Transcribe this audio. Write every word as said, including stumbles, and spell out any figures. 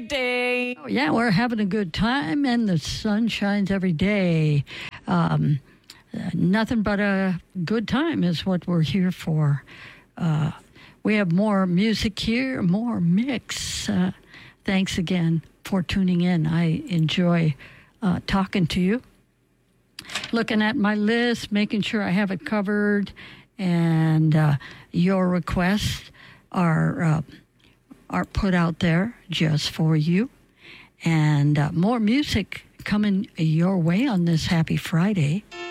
great day. Oh, yeah, we're having a good time, and the sun shines every day. Um, uh, nothing but a good time is what we're here for. Uh, we have more music here, more mix. Uh, thanks again for tuning in. I enjoy uh, talking to you. Looking at my list, making sure I have it covered, and uh, your requests are uh, are put out there just for you. And uh, more music coming your way on this happy Friday.